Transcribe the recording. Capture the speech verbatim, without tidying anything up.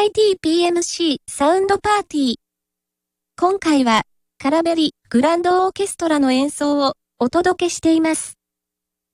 イティーピーエムシー サウンドパーティー。今回はカラベリグランドオーケストラの演奏をお届けしています。